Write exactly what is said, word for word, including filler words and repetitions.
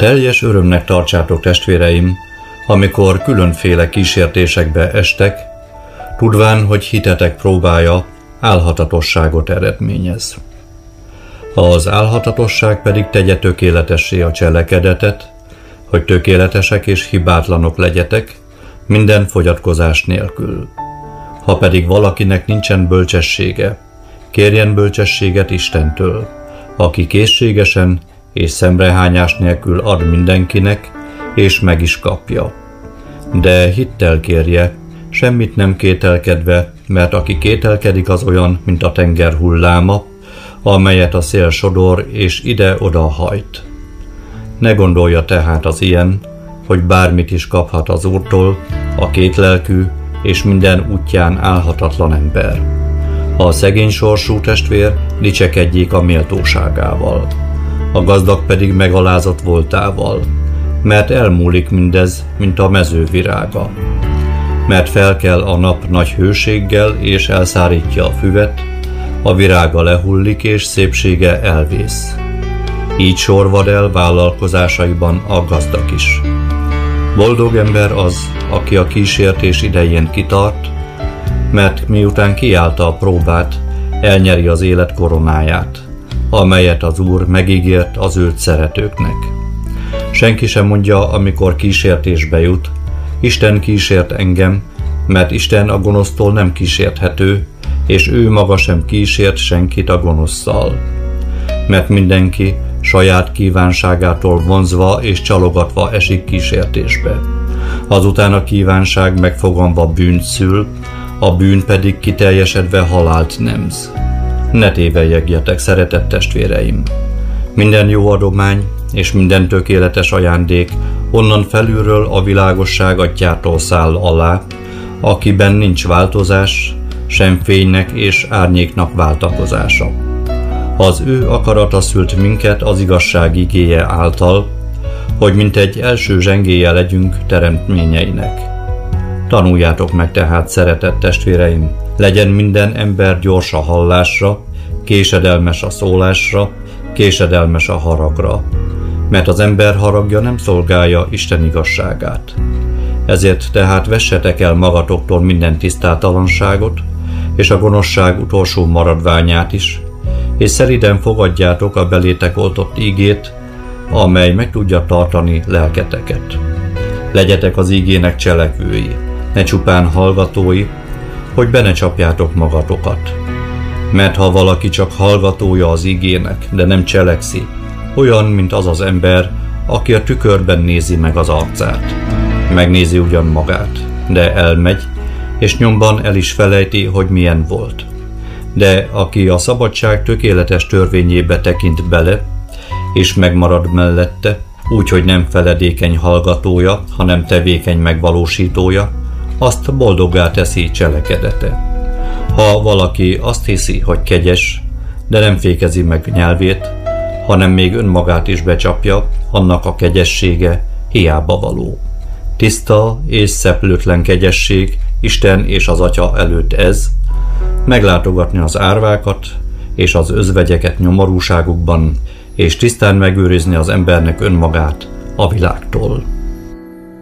Teljes örömnek tartsátok, testvéreim, amikor különféle kísértésekbe estek, tudván, hogy hitetek próbája álhatatosságot eredményez. Az álhatatosság pedig tegye tökéletessé a cselekedetet, hogy tökéletesek és hibátlanok legyetek, minden fogyatkozás nélkül. Ha pedig valakinek nincsen bölcsessége, kérjen bölcsességet Istentől, aki készségesen és szemrehányás nélkül ad mindenkinek, és meg is kapja. De hittel kérje, semmit nem kételkedve, mert aki kételkedik, az olyan, mint a tenger hulláma, amelyet a szél sodor és ide-oda hajt. Ne gondolja tehát az ilyen, hogy bármit is kaphat az Úrtól, a kétlelkű és minden útján állhatatlan ember. A szegény sorsú testvér dicsekedjék a méltóságával, a gazdag pedig megalázott voltával, mert elmúlik mindez, mint a mező virága. Mert felkel a nap nagy hőséggel és elszárítja a füvet, a virága lehullik és szépsége elvész. Így sorvad el vállalkozásaiban a gazdag is. Boldog ember az, aki a kísértés idején kitart, mert miután kiállta a próbát, elnyeri az élet koronáját, amelyet az Úr megígért az őt szeretőknek. Senki sem mondja, amikor kísértésbe jut, Isten kísért engem, mert Isten a gonosztól nem kísérthető, és ő maga sem kísért senkit a gonoszszal. Mert mindenki saját kívánságától vonzva és csalogatva esik kísértésbe. Azután a kívánság megfoganva bűnt szül, a bűn pedig kiteljesedve halált nemz. Ne tévelyegjetek, szeretett testvéreim! Minden jó adomány és minden tökéletes ajándék onnan felülről a világosság atyától száll alá, akiben nincs változás, sem fénynek és árnyéknak váltakozása. Az ő akarata szült minket az igazság igéje által, hogy mint egy első zsengélye legyünk teremtményeinek. Tanuljátok meg tehát, szeretett testvéreim, legyen minden ember gyors a hallásra, késedelmes a szólásra, késedelmes a haragra, mert az ember haragja nem szolgálja Isten igazságát. Ezért tehát vessetek el magatoktól minden tisztátalanságot, és a gonoszság utolsó maradványát is, és szelíden fogadjátok a belétek oltott ígét, amely meg tudja tartani lelketeket. Legyetek az ígének cselekvői, ne csupán hallgatói, hogy be ne csapjátok magatokat. Mert ha valaki csak hallgatója az ígének, de nem cselekszi, olyan, mint az az ember, aki a tükörben nézi meg az arcát. Megnézi ugyan magát, de elmegy, és nyomban el is felejti, hogy milyen volt. De aki a szabadság tökéletes törvényébe tekint bele, és megmarad mellette, úgyhogy nem feledékeny hallgatója, hanem tevékeny megvalósítója, azt boldoggá teszi cselekedete. Ha valaki azt hiszi, hogy kegyes, de nem fékezi meg nyelvét, hanem még önmagát is becsapja, annak a kegyessége hiába való. Tiszta és szeplőtlen kegyesség Isten és az Atya előtt ez, meglátogatni az árvákat és az özvegyeket nyomorúságukban, és tisztán megőrizni az embernek önmagát a világtól.